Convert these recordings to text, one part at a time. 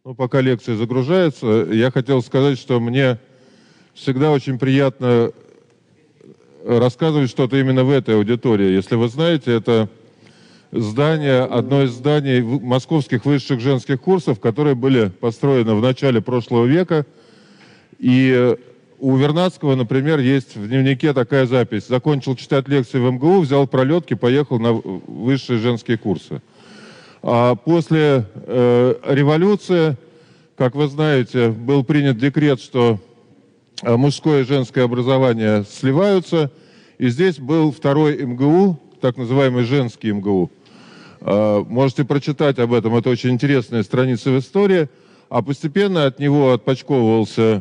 Ну, пока лекция загружается, я хотел сказать, что мне всегда очень приятно рассказывать что-то именно в этой аудитории. Если вы знаете, это здание, одно из зданий московских высших женских курсов, которые были построены в начале прошлого века. И у Вернадского, например, есть в дневнике такая запись. Закончил читать лекции в МГУ, взял пролетки, поехал на высшие женские курсы. А после революции, как вы знаете, был принят декрет, что мужское и женское образование сливаются. И здесь был второй МГУ, так называемый женский МГУ. Можете прочитать об этом, это очень интересная страница в истории. А постепенно от него отпочковывался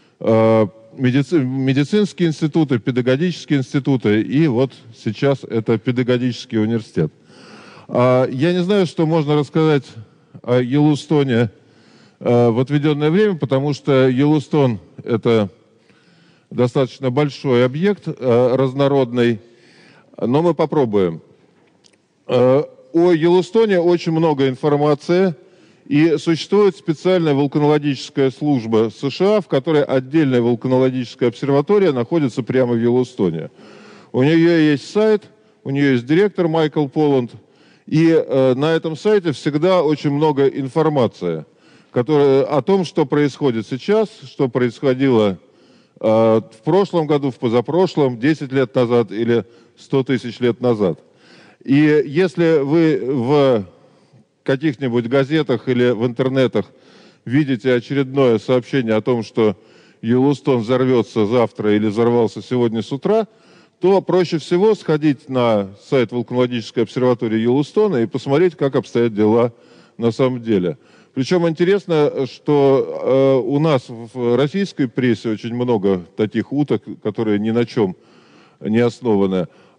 медицинские институты, педагогические институты, и вот сейчас это педагогический университет. Я не знаю, что можно рассказать о Йеллоустоне в отведенное время, потому что Йеллоустон – это достаточно большой объект, разнородный, но мы попробуем. О Йеллоустоне очень много информации, и существует специальная вулканологическая служба США, в которой отдельная вулканологическая обсерватория находится прямо в Йеллоустоне. У нее есть сайт, у нее есть директор Майкл Полланд, и на этом сайте всегда очень много информации о том, что происходит сейчас, что происходило в прошлом году, в позапрошлом, 10 лет назад или 100 тысяч лет назад. И если вы в каких-нибудь газетах или в интернетах видите очередное сообщение о том, что Йеллоустон взорвется завтра или взорвался сегодня с утра, то проще всего сходить на сайт вулканологической обсерватории Йеллоустона и посмотреть, как обстоят дела на самом деле. Причем интересно, что у нас в российской прессе очень много таких уток, которые ни на чем не основаны.